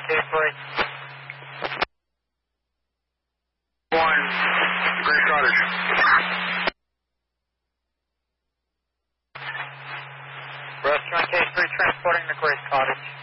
K3. 1, Grace Cottage. Restaurant K3 transporting to Grace Cottage.